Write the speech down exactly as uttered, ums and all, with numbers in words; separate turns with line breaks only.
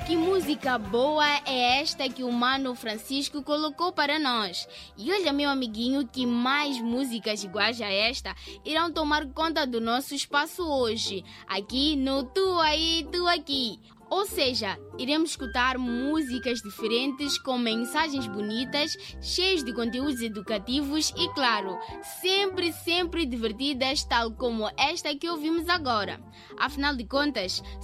Que música boa é esta que o Mano Francisco colocou para nós? E olha, meu amiguinho, que mais músicas iguais a esta irão tomar conta do nosso espaço hoje, aqui no Tu Aí, Tu Aqui. Ou seja, iremos escutar músicas diferentes com mensagens bonitas, cheias de conteúdos educativos e, claro, sempre, sempre divertidas, tal como esta que ouvimos agora. Afinal de contas,